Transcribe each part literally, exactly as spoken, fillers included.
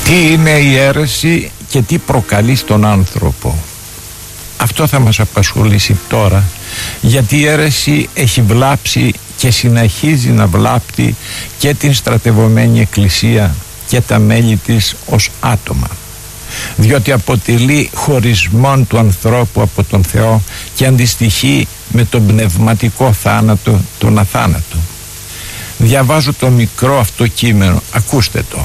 Τι είναι η αίρεση και τι προκαλεί στον άνθρωπο? Αυτό θα μας απασχολήσει τώρα, γιατί η αίρεση έχει βλάψει και συνεχίζει να βλάπτει και την στρατευωμένη εκκλησία και τα μέλη της ως άτομα, διότι αποτελεί χωρισμόν του ανθρώπου από τον Θεό και αντιστοιχεί με τον πνευματικό θάνατο, τον αθάνατο. Διαβάζω το μικρό αυτό κείμενο, ακούστε το.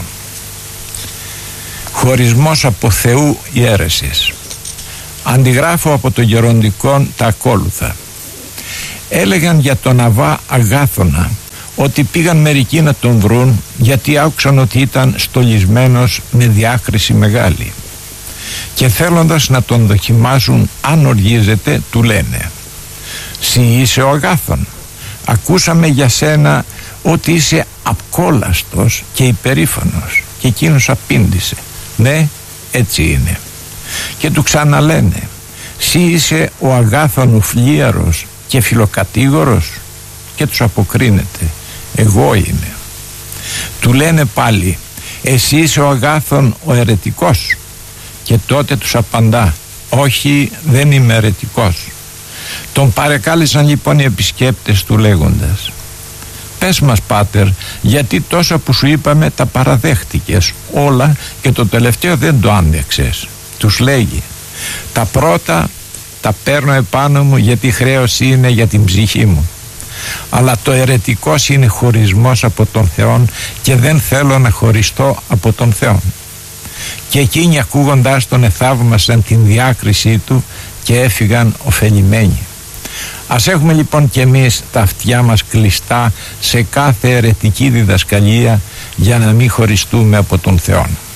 Χωρισμός από Θεού η αίρεσης. Αντιγράφω από το γεροντικό τα ακόλουθα. Έλεγαν για τον Αβά Αγάθωνα ότι πήγαν μερικοί να τον βρουν, γιατί άκουσαν ότι ήταν στολισμένος με διάκριση μεγάλη, και θέλοντας να τον δοκιμάσουν αν οργίζεται, του λένε: «Συ είσαι ο Αγάθων, ακούσαμε για σένα ότι είσαι απκόλαστος και υπερήφανος». Και εκείνος απήντησε: «Ναι, έτσι είναι». Και του ξαναλένε: «Συ είσαι ο Αγάθων ουφλίαρος και φιλοκατήγορος?» Και τους αποκρίνεται: «Εγώ είμαι». Του λένε πάλι: «Εσύ είσαι ο Αγάθων ο αιρετικός?» Και τότε τους απαντά: «Όχι, δεν είμαι αιρετικός». Τον παρεκάλεσαν λοιπόν οι επισκέπτες του λέγοντας: «Πες μας, πάτερ, γιατί τόσα που σου είπαμε τα παραδέχτηκες όλα και το τελευταίο δεν το άντεξες?» Τους λέγει: «Τα πρώτα τα παίρνω επάνω μου, γιατί χρέωση είναι για την ψυχή μου, αλλά το αιρετικός είναι χωρισμός από τον Θεό και δεν θέλω να χωριστώ από τον Θεό». Και εκείνοι ακούγοντάς τον εθαύμασαν την διάκρισή του και έφυγαν ωφελημένοι. Ας έχουμε λοιπόν και εμείς τα αυτιά μας κλειστά σε κάθε αιρετική διδασκαλία, για να μην χωριστούμε από τον Θεό.